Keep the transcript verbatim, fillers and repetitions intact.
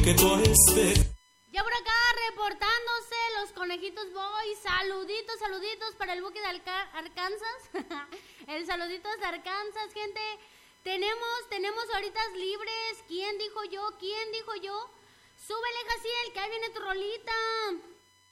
que tú estés. Ya por acá reportándose los Conejitos Boys. Saluditos, saluditos para el buque de Alca- Arkansas. El saluditos de Arkansas, gente. Tenemos, tenemos ahorita libres. ¿Quién dijo yo? ¿Quién dijo yo? Súbele, Jaciel, que ahí viene tu rolita.